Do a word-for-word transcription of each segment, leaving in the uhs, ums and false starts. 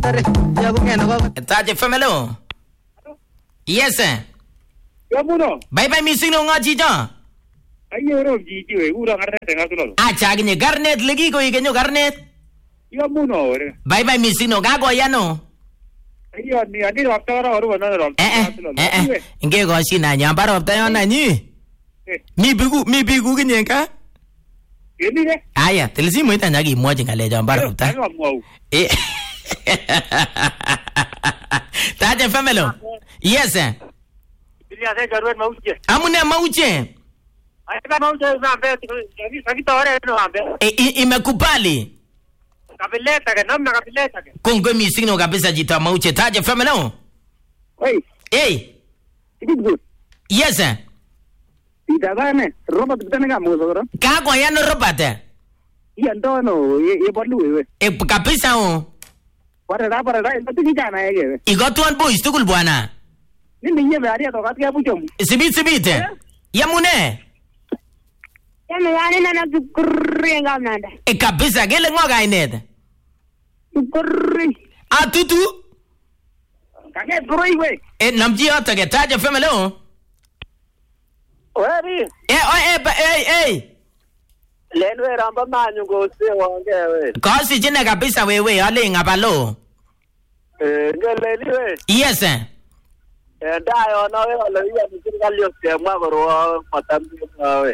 Taje famelo. Yes sir. Yamuno. Bye bye missing no ngaji ja. Ayo ro jiji we ura garnet ngasulo. Acha ginye garnet legi ko igenyo garnet. Yamuno. Bye bye missing no gago yano. Ayo ni adi raptara oru wana ro. Eh eh. Inge go sina nyamba rapta yana nyi. Mi bigu mi bigu ginye ka. Yeni ne? Aya, telisi mo itanya gi mo jinga le jamba rapta. Eh. Taje famelo. Yes sir. Bilia se garwet mauche. Amune mauche. Aka mauche na be ni sakita ore no ambe. Eh imekubali. Kapileta ke namna kapileta ke. Kongwe missing no kabisa jita mauche. Taje famelo. Hey. Hey. Good. Yes sir. Idagane robot bitana mo zoro. Ka kwa yano robot. Iya ndono ye bolu wewe. E kabisa o. Para da para da ndio jana yeye. Igotuan boys tukul bwana. Nini nyebe aria to katika bucho. Sibit sibite. Yamune. Yamu yani na nakukurri ngamnanda. E kabisa gele ngoga inede. Kurri. Atutu. Kage kurri we. E namji ata ke taje family o. Weri. Eh oh eh eh eh. Lenwe ramba manyu go se wange we. Kasi jina kabisa wewe ale ngabalo. Eh ngele we. Yes sir. Eh dayo no we ole ya msikali yo mwa goro matambi we.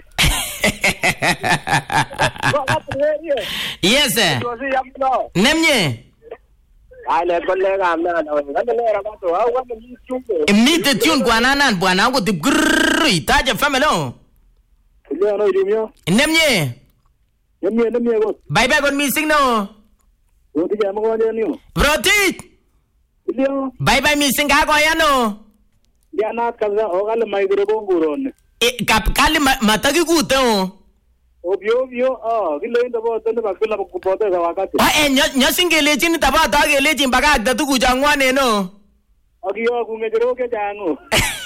Yes sir. Nemye. Ale kolega amna we. Ngale ramba to awu ni chungo. Mite tune kwa nanan bwana ngo tip grrrr taje family o. Leo no idimyo. Nemye. Nemye nemye go. Bye bye gon missing no. Oti jama go niyo. Broti. Leo. Bye bye missing ga go yano. Jana kaza ogale maigre bonguron. E kap kali matagi kute o. Obyo obyo ah kile ndo bo tende bakula kupote za wakati. Ah eh nya singele chini taba ta gele chin baga da tu kujangwane no. Agiyo kungejero ke jangu.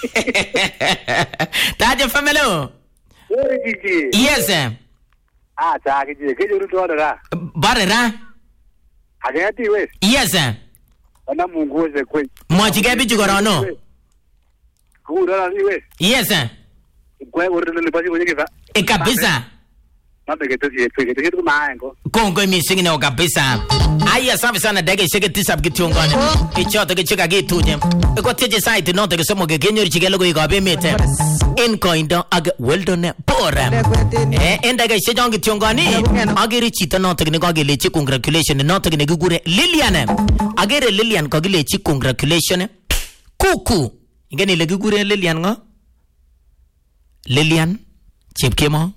Taje family o. Ore jiji. Yes sir. Ah ta kiji kiji to da. Barera. Agati we. Yes sir. Ana mungu ze kwe. Mwachike bichi gorono. Kura ni we. Yes sir. Kwe ore le pasi kwenye kisa. E kabisa. Mate kete si kete kete tu maengo. Kongo missing no kabisa. Aya safi sana dege sheke tisap kitungone. Ichoto ke chika gituje. Ko teje site no te somo ke kenyor chigelo ko igabe mete. En koindo ag weldone pora. Eh enda ke shejong kitungone. Agere chita no te ne ko gele chi congratulation no te ne gugure Lilian. Agere Lilian ko gele chi congratulation. Kuku. Ingeni le gugure Lilian ngo? Lilian chepkemo.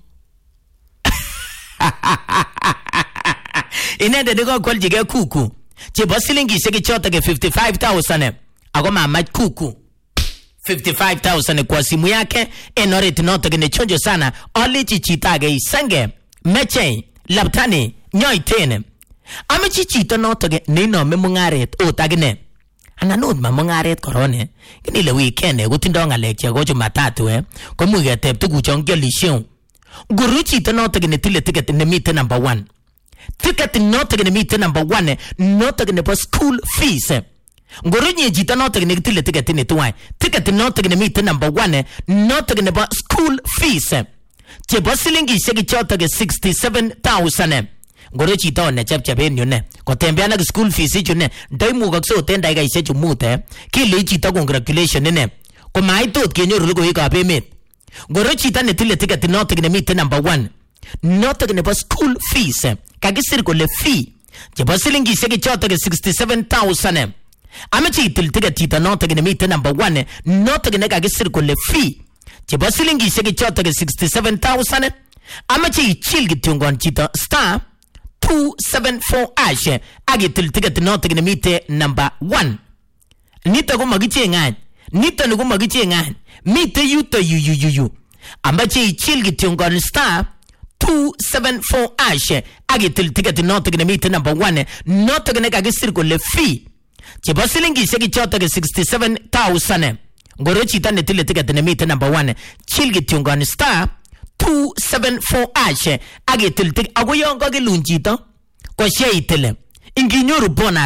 Inende niko kwa jige kuku. Chebo silingi sheki chota ke fifty-five thousand. Ako mama kuku. fifty-five thousand kwa simu yake. Enore tinoto kene chonjo sana. Oli chichitage isange. Meche. Laptani. Nyoi tene. Ame chichito noto ke nino me mungaret. O tagine. Ananud ma mungaret korone. Kini le weekend. Gutindonga lekche gocho matatu eh. Kwa muge tep tuku chongyo lishon. Guruchi tinoto kene tile ticket ne meet number one. Ticket not going to meet number one, not going to school fees. Gorinye jita not going to ticket in it. Why? Ticket not going to meet number one, not going to school fees. Chebosilingi sheki chota ke sixty-seven thousand. Gorochi tone chap chap en yone. Ko tembiana ke school fees june. Dai mu gakso tenda ga ise chumute. Ki le chita congratulation ne. Ko mai tot ke nyoru go ika payment. Gorochi tane tile ticket not going to meet number one. Not going to school fees. Kagisir ko le fee. Jebo silingi sheki chota ke sixty-seven thousand. Amachi til ticket tita not going to meet number one. Not going to kagisir ko le fee. Jebo silingi sheki chota ke sixty-seven thousand. Amachi chill gitungon chita star two seven four ash. Agi til ticket not going to meet number one. Nita ko magichi ngan. Nita no ko magichi ngan. Meet you to you you you you. Amachi chill gitungon star two seven four ash. Agi til ticket not going to meet number one. Not going to kagisir ko le fee. Jebo silingi sheki chota ke sixty-seven thousand. Gorochi tane tile ticket ne meet number one. Chilgi tiungan star two seven four ash. Agi til ticket agoyo ngoge lunjito. Kwa shea itile. Ingi nyuru bonus.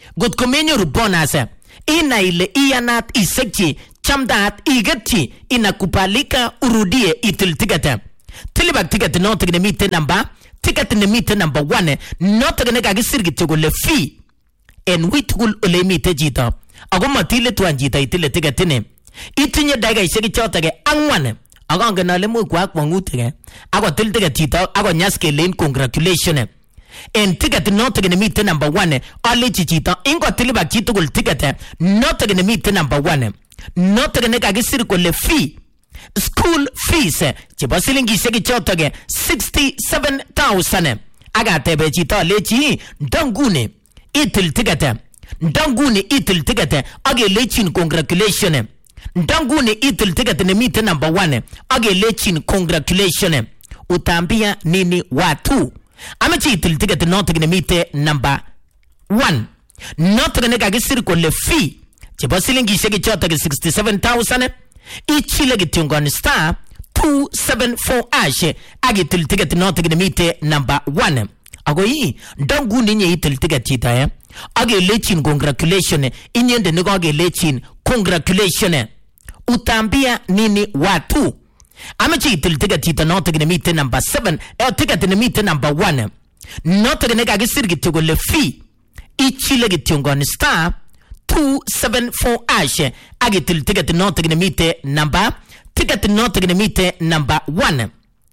got komenyoru bonus ina ile iyanat isekchi chamdat igetchi inakubalika urudie itil ticket tilibak ticket noto gine mite namba ticket ne mite number one noto gine kagisir kityo kole fee en witugul ole mite jito ako matile tuan jito itile ticket ne itinye daga iseki chotage angwan agange nale mu kwa kwangutige ako til ticket jito ako nyaske len congratulations en ticket noto gine mite number one ole jito ingo tilibak jitugul ticket noto gine mite number one noto gine kagisir kole fee school fees chebo silingishek chotoge sixty-seven thousand agatebe chito lechi ndanguni itil ticket ndanguni itil ticket agelechin congratulations ndanguni itil ticket ne mite number one agelechin congratulations utambia nini watu amechi itil ticket noto ne mite number one noto ne kagisir kole fee chebo silingishek chotoge sixty-seven thousand ichile gitungon star two seven four ash agitil ticket noto gine mite number one ago yi ndongu ninye itil ticket chita eh agelechin congratulations inyende niko agelechin congratulations utambia nini watu amechi itil ticket chita noto gine mite number seven eh ticket ne mite number one noto gine kagisir gitugole fee ichile gitungon star two seven four ash agitil ticket noto gine mite number ticket noto gine mite number one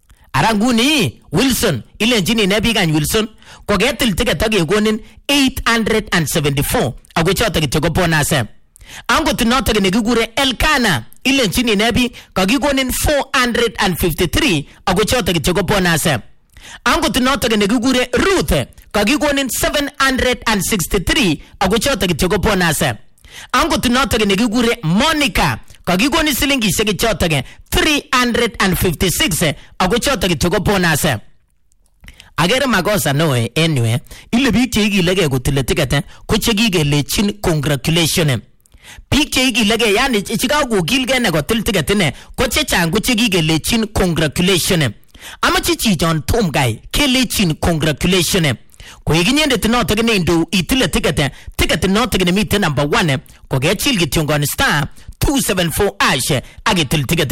aranguni Wilson ile njini nebigan Wilson kogetil ticket agegonin eight hundred seventy-four ago chota gitego bonus ango tinoto gine gigure Elkana ile njini nebi kagigonin four hundred fifty-three ago chota gitego bonus ango tinoto gine gigure Ruth kagigonin seven hundred sixty-three ago chota gitego bonus ango tinoto gine gigure Monica kagigoni silingi sege chotage three hundred fifty-six ago chotage togo bonus agere magosa no anyway ile biki igilege gutile ticket ko chegige lechin congratulations biki igilege yani chiga go gilge ne gotil ticket ne ko chechang ko chegige lechin congratulations ama chichi John Tom guy ke lechin congratulations ko iginyende tinoto gene ndo itile ticket ticket noto gene mite number one ko ge chilgi tiongon star two seven four ash agitil ticket